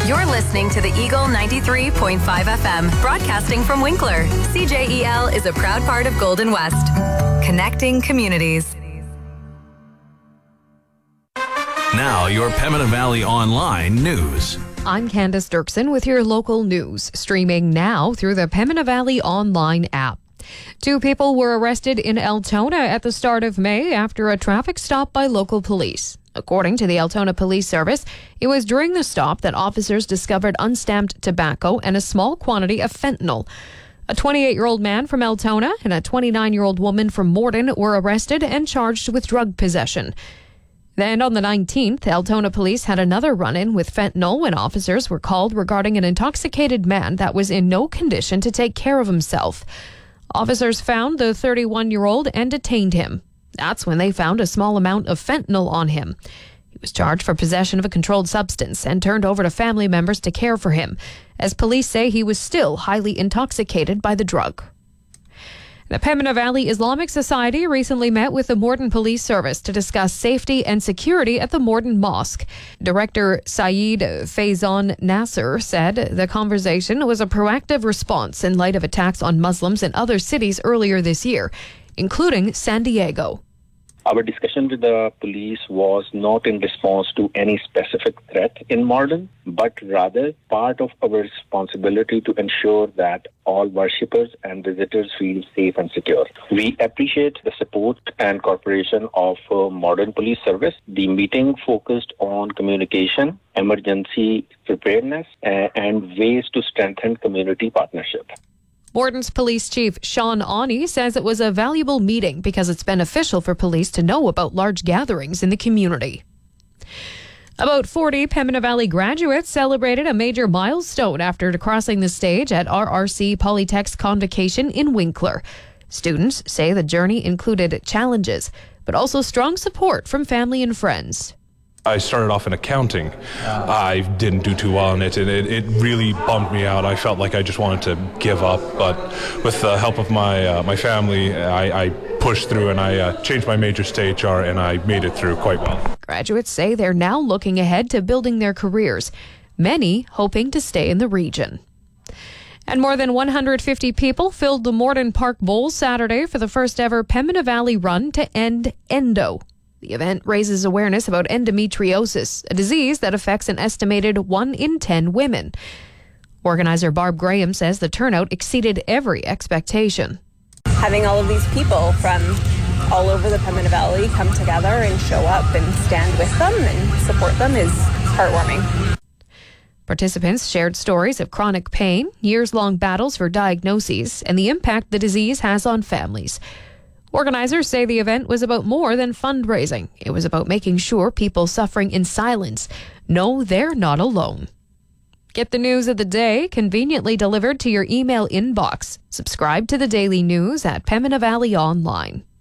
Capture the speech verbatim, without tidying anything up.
You're listening to the Eagle ninety-three point five F M, broadcasting from Winkler. C J E L is a proud part of Golden West, connecting communities. Now, your Pembina Valley Online news. I'm Candace Dirksen with your local news, streaming now through the Pembina Valley Online app. Two people were arrested in Altona at the start of May after a traffic stop by local police. According to the Altona Police Service, it was during the stop that officers discovered unstamped tobacco and a small quantity of fentanyl. A twenty-eight-year-old man from Altona and a twenty-nine-year-old woman from Morden were arrested and charged with drug possession. Then on the nineteenth, Altona police had another run-in with fentanyl when officers were called regarding an intoxicated man that was in no condition to take care of himself. Officers found the thirty-one-year-old and detained him. That's when they found a small amount of fentanyl on him. He was charged for possession of a controlled substance and turned over to family members to care for him, as police say he was still highly intoxicated by the drug. The Pembina Valley Islamic Society recently met with the Morden Police Service to discuss safety and security at the Morden Mosque. Director Saeed Faizan Nasser said the conversation was a proactive response in light of attacks on Muslims in other cities earlier this year, including San Diego. Our discussion with the police was not in response to any specific threat in Morden, but rather part of our responsibility to ensure that all worshippers and visitors feel safe and secure. We appreciate the support and cooperation of uh, Morden Police Service. The meeting focused on communication, emergency preparedness, uh, and ways to strengthen community partnership. Morden's Police Chief Sean Awney says it was a valuable meeting because it's beneficial for police to know about large gatherings in the community. About forty Pembina Valley graduates celebrated a major milestone after crossing the stage at R R C Polytech's Convocation in Winkler. Students say the journey included challenges, but also strong support from family and friends. I started off in accounting. I didn't do too well in it, and it, it really bummed me out. I felt like I just wanted to give up, but with the help of my uh, my family, I, I pushed through and I uh, changed my majors to H R, and I made it through quite well. Graduates say they're now looking ahead to building their careers, many hoping to stay in the region. And more than one hundred fifty people filled the Morden Park Bowl Saturday for the first ever Pembina Valley Run to End Endo. The event raises awareness about endometriosis, a disease that affects an estimated one in ten women. Organizer Barb Graham says the turnout exceeded every expectation. Having all of these people from all over the Pembina Valley come together and show up and stand with them and support them is heartwarming. Participants shared stories of chronic pain, years-long battles for diagnoses, and the impact the disease has on families. Organizers say the event was about more than fundraising. It was about making sure people suffering in silence know they're not alone. Get the news of the day conveniently delivered to your email inbox. Subscribe to the daily news at Pembina Valley Online.